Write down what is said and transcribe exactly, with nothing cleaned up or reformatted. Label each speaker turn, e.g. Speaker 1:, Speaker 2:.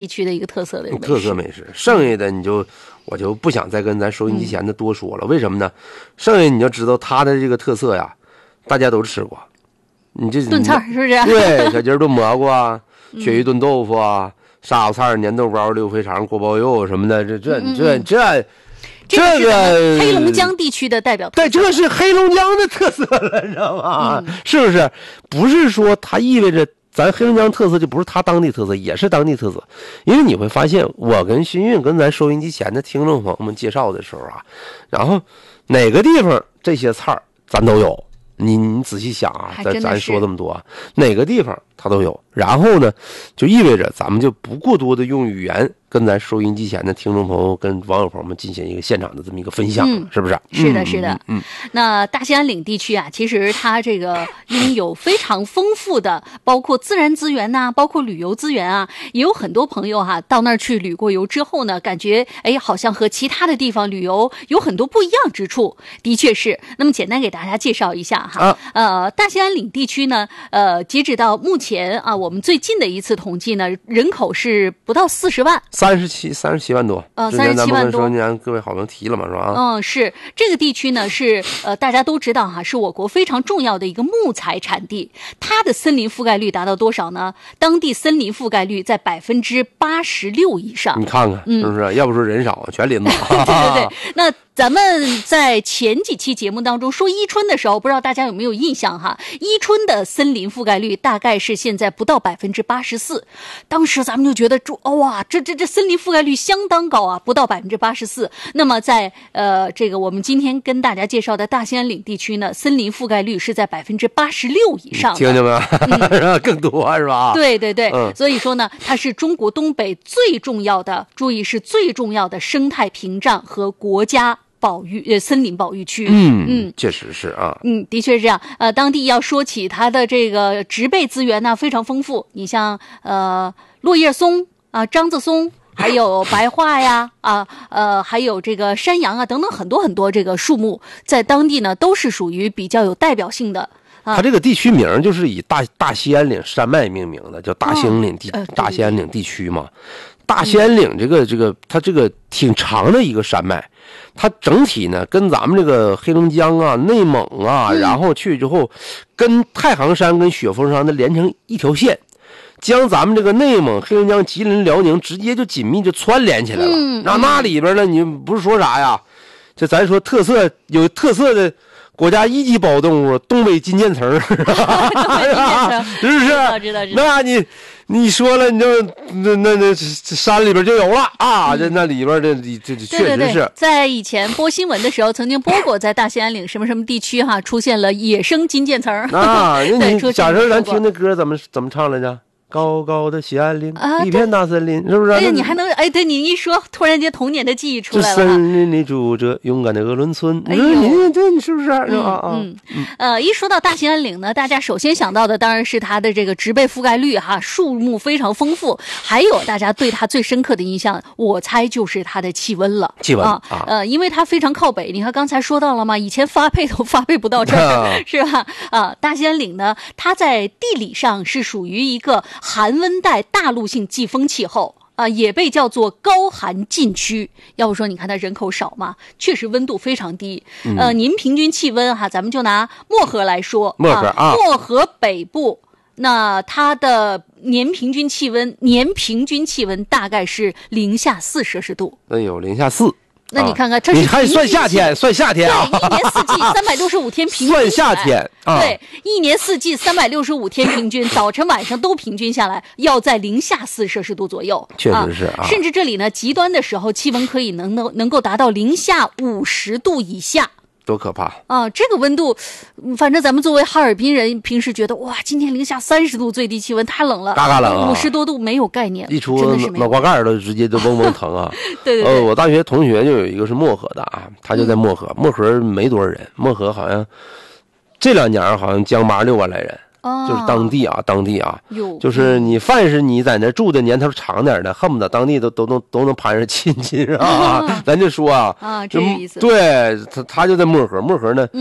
Speaker 1: 地区的一个特色的美食
Speaker 2: 特色美食。剩下的你就我就不想再跟咱收音机前的多说了，嗯、为什么呢？剩下你就知道它的这个特色呀，大家都吃过。你这
Speaker 1: 炖菜是不是？
Speaker 2: 对，小鸡炖蘑菇啊，鳕鱼炖豆腐啊，沙子菜、粘豆包、溜肥肠、锅包肉什么的，这这这这。
Speaker 1: 这个黑龙江地区的代表特色，
Speaker 2: 对，这是黑龙江的特色了，你知道吗？嗯、是不是？不是说它意味着咱黑龙江特色就不是它当地特色，也是当地特色。因为你会发现，我跟新运跟咱收音机前的听众朋友们介绍的时候啊，然后哪个地方这些菜咱都有。你你仔细想啊，咱咱说这么多，哪个地方它都有。然后呢，就意味着咱们就不过多的用语言跟咱收音机前的听众朋友、跟网友朋友们进行一个现场的这么一个分享，嗯、是不是？
Speaker 1: 是的，是的。
Speaker 2: 嗯，嗯
Speaker 1: 那大兴安岭地区啊，其实它这个拥有非常丰富的，包括自然资源呐、啊，包括旅游资源啊，也有很多朋友哈、啊、到那儿去旅过游之后呢，感觉哎，好像和其他的地方旅游有很多不一样之处。的确是。那么简单给大家介绍一下哈，啊、呃，大兴安岭地区呢，呃，截止到目前啊，我们最近的一次统计呢，人口是不到四十万，
Speaker 2: 三十七三十七万多，
Speaker 1: 呃，三十七万多。
Speaker 2: 之前各位好像提了嘛，是吧？
Speaker 1: 嗯，是这个地区呢，是呃，大家都知道哈，是我国非常重要的一个木材产地。它的森林覆盖率达到多少呢？当地森林覆盖率在百分之八十六以上。
Speaker 2: 你看看，是不是？嗯、要不说人少，全林子。
Speaker 1: 对对对，那。咱们在前几期节目当中说伊春的时候，不知道大家有没有印象哈？伊春的森林覆盖率大概是现在不到百分之八十四，当时咱们就觉得哦哇，这这这森林覆盖率相当高啊，不到百分之八十四。那么在呃这个我们今天跟大家介绍的大兴安岭地区呢，森林覆盖率是在百分之八十六以上的，
Speaker 2: 听见没有？嗯、更多是吧？
Speaker 1: 对对对，
Speaker 2: 嗯、
Speaker 1: 所以说呢，它是中国东北最重要的，注意是最重要的生态屏障和国家。保育呃森林保育区，
Speaker 2: 嗯嗯，确实是啊，
Speaker 1: 嗯，的确是这样。呃，当地要说起它的这个植被资源呢，非常丰富。你像呃落叶松啊、樟子松，还有白桦呀，啊呃还有这个山杨啊等等很多很多这个树木，在当地呢都是属于比较有代表性的。
Speaker 2: 它这个地区名就是以大大兴安岭山脉命名的，叫大兴安岭地、哦呃、大兴安岭地区嘛。大兴安岭这个这个它这个挺长的一个山脉，它整体呢跟咱们这个黑龙江啊、内蒙啊，
Speaker 1: 嗯、
Speaker 2: 然后去之后跟太行山跟雪峰山的连成一条线，将咱们这个内蒙、黑龙江、吉林、辽宁直接就紧密就串联起来了。
Speaker 1: 嗯，
Speaker 2: 然后那里边呢，你不是说啥呀？这咱说特色有特色的。国家一级保护动物东北金渐层，是不是？
Speaker 1: 知道知道知道。
Speaker 2: 那你你说了，你就那那那山里边就有了啊！这、嗯、那里边这这这确实是。
Speaker 1: 对对对，在以前播新闻的时候，曾经播过在大兴安岭什么什么地区哈出现了野生金渐层
Speaker 2: 啊。那你假设咱听那歌怎么怎么唱来着？高高的西安岭，啊、一片大森林，是不是？
Speaker 1: 哎呀，你还能哎，对你一说，突然间童年的记忆出来了。
Speaker 2: 这森林里住着勇敢的鄂伦春，哎呦，你这你是不是？
Speaker 1: 嗯嗯嗯。呃，一说到大兴安岭呢，大家首先想到的当然是它的这个植被覆盖率哈，树木非常丰富，还有大家对它最深刻的印象，我猜就是它的气温了。
Speaker 2: 气温
Speaker 1: 啊，呃，因为它非常靠北，你看刚才说到了吗？以前发配都发配不到这儿，啊、是吧？啊，大兴安岭呢，它在地理上是属于一个寒温带大陆性季风气候啊、呃，也被叫做高寒禁区。要不说你看它人口少嘛，确实温度非常低。嗯、呃，您平均气温哈，咱们就拿漠河来说，
Speaker 2: 漠河啊，
Speaker 1: 漠河北部，那它的年平均气温，年平均气温大概是零下四摄氏度。
Speaker 2: 哎呦，零下四。
Speaker 1: 那你看看，这是
Speaker 2: 你还算夏天，算夏天啊！
Speaker 1: 对，一年四季三百六十五天平均
Speaker 2: 算夏天啊！
Speaker 1: 对，一年四季三百六十五天平均，早晨晚上都平均下来，要在零下四摄氏度左右。
Speaker 2: 确实是啊！
Speaker 1: 甚至这里呢，极端的时候，气温可以能能能够达到零下五十度以下。
Speaker 2: 多可怕
Speaker 1: 啊！这个温度，反正咱们作为哈尔滨人，平时觉得哇，今天零下三十度最低气温太冷了，
Speaker 2: 嘎嘎冷啊！
Speaker 1: 五十多度没有概念，
Speaker 2: 一出脑瓜盖都直接就嗡嗡疼啊！
Speaker 1: 对对对。
Speaker 2: 呃，我大学同学就有一个是漠河的啊，他就在漠河，漠河没多少人，漠河好像这两年好像将八六万来人。
Speaker 1: 哦、
Speaker 2: 就是当地啊，当地啊，就是你凡是你在那住的年头长点的，恨不得当地都都能都能攀上亲戚是吧？啊、咱就说啊，
Speaker 1: 啊，这个意思。
Speaker 2: 对他，他就在漠河，漠河呢。嗯